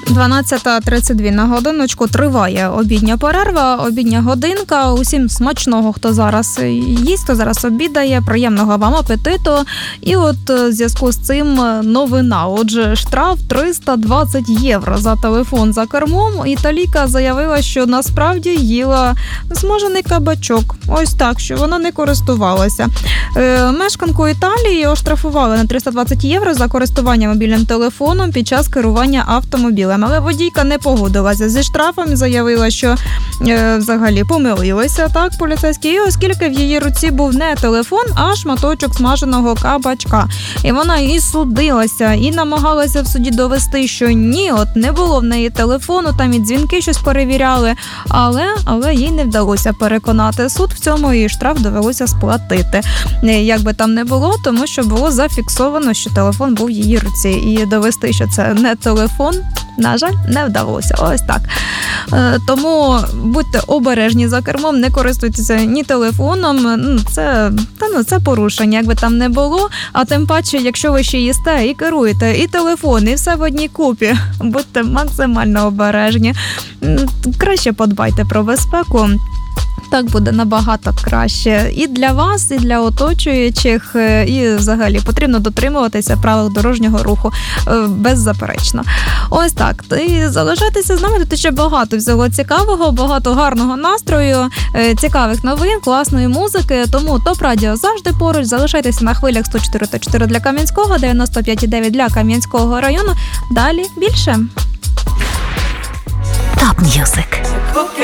12:32 на годиночку триває обідня перерва, обідня годинка. Усім смачного, хто зараз їсть, хто зараз обідає, приємного вам апетиту. І от в зв'язку з цим новина. Отже, штраф 320 євро за телефон за кермом. Італійка заявила, що насправді їла смажений кабачок. Ось так, що вона не користувалася. Мешканку Італії оштрафували на 320 євро за користування мобільним телефоном під час керування автомобілем. Але водійка не погодилася зі штрафом, заявила, що взагалі помилилися, так, поліцейські. І оскільки в її руці був не телефон, а шматочок смаженого кабачка. І вона і судилася, і намагалася в суді довести, що ні, от не було в неї телефону, там і дзвінки щось перевіряли, але їй не вдалося переконати суд, в цьому їй штраф довелося сплатити. Як би там не було, тому що було зафіксовано, що телефон був в її руці. І довести, що це не телефон, на жаль, не вдалося. Ось так. Тому будьте обережні за кермом, не користуйтеся ні телефоном. Це порушення, як би там не було. А тим паче, якщо ви ще їсте і керуєте, і телефон, і все в одній купі, будьте максимально обережні. Краще подбайте про безпеку. Так буде набагато краще і для вас, і для оточуючих, і взагалі потрібно дотримуватися правил дорожнього руху беззаперечно. Ось так. І залишайтеся з нами, тут ще багато всього цікавого, багато гарного настрою, цікавих новин, класної музики, тому ТОП Радіо завжди поруч. Залишайтеся на хвилях 104.4 для Кам'янського, 95.9 для Кам'янського району. Далі більше. ТОП М'юзик.